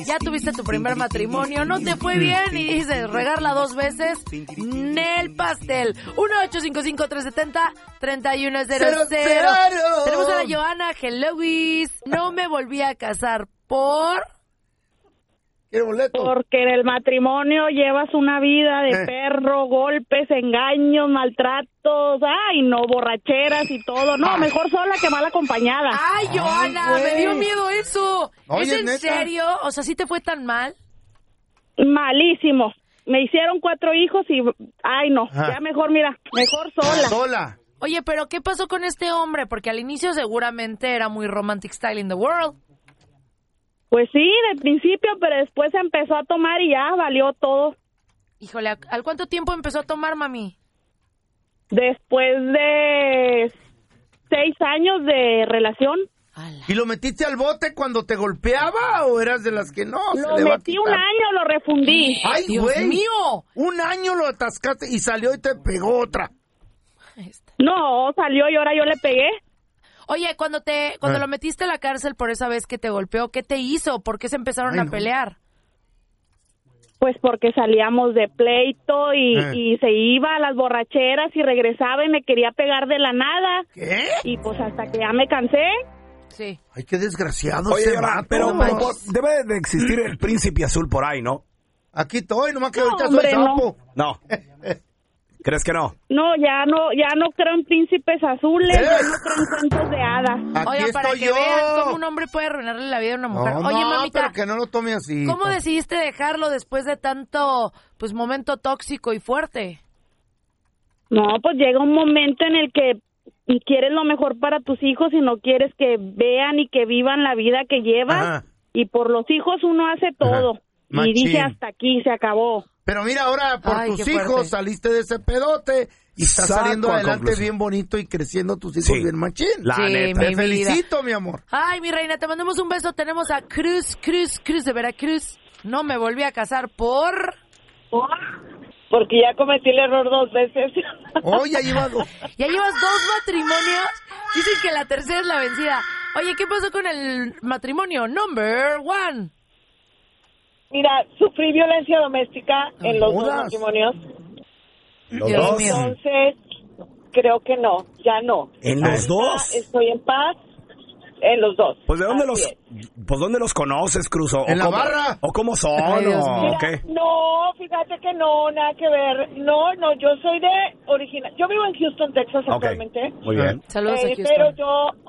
Ya tuviste tu primer matrimonio, no te fue bien y dices regarla 2 veces. Nel pastel. 1-855-370-3100. Tenemos a la Johanna. Hello, Luis. No me volví a casar por... ¿Quiere boleto? Porque en el matrimonio llevas una vida de perro, golpes, engaños, maltratos, ay, no, borracheras y todo. No, mejor sola que mal acompañada. Ay, Johanna, me dio miedo eso. Oye, ¿Es en ¿neta? serio? O sea, ¿sí te fue tan mal? Malísimo. Me hicieron 4 hijos y, ay, no, ya mejor, mira, mejor sola. Sola. Oye, pero ¿qué pasó con este hombre? Porque al inicio seguramente era muy romantic style in the world. Pues sí, de principio, pero después empezó a tomar y ya valió todo. Híjole, ¿al cuánto tiempo empezó a tomar, mami? Después de 6 años de relación. ¿Y lo metiste al bote cuando te golpeaba o eras de las que no? Lo metí un año, lo refundí. ¡Ay, ¡Dios güey! mío! Un año lo atascaste y salió y te pegó otra. No, salió y ahora yo le pegué. Oye, cuando lo metiste a la cárcel por esa vez que te golpeó, ¿qué te hizo? ¿Por qué se empezaron a pelear? Pues porque salíamos de pleito y se iba a las borracheras y regresaba y me quería pegar de la nada. ¿Qué? Y pues hasta que ya me cansé. Sí. Ay, qué desgraciado Oye, ese Yara, vato. pero debe de existir el príncipe azul por ahí, ¿no? Aquí estoy, nomás que No, ahorita hombre, soy sapo. No. ¿Crees que no? No, ya no creo en príncipes azules, ya no creo en cuentos de hadas. Aquí Oye, para estoy que yo. vean cómo un hombre puede arruinarle la vida a una mujer. No, Oye, no, mamita, pero que no lo tome así. ¿cómo decidiste dejarlo después de tanto, pues, momento tóxico y fuerte? No, pues llega un momento en el que quieres lo mejor para tus hijos y no quieres que vean y que vivan la vida que llevas. Ajá. Y por los hijos uno hace todo. Machín. Y dice hasta aquí, se acabó. Pero mira, ahora por Ay, tus qué fuerte. hijos saliste de ese pedote y estás Saco saliendo a adelante conclusión. bien bonito y creciendo tus hijos Sí. bien machín. La Sí, neta. Te mi felicito, mi amor. Ay, mi reina, te mandamos un beso. Tenemos a Cruz de Veracruz. No me volví a casar por... Porque ya cometí el error 2 veces. Oye, ahí va. Ya llevas 2 matrimonios. Dicen que la tercera es la vencida. Oye, ¿qué pasó con el matrimonio number 1? Mira, sufrí violencia doméstica en los 2 jodas. matrimonios. Los Dios dos. mío. Entonces, creo que no, ya no. ¿En los Ahorita dos? Estoy en paz en los 2. Pues ¿de dónde Así dónde los conoces, Cruz? ¿O ¿En la cómo- barra? ¿O cómo son? Ay, Dios mío. ¿O Mira, qué? no, fíjate que no, nada que ver. No, yo soy de original. Yo vivo en Houston, Texas Ok, actualmente. muy bien. Saludos a Houston. Pero yo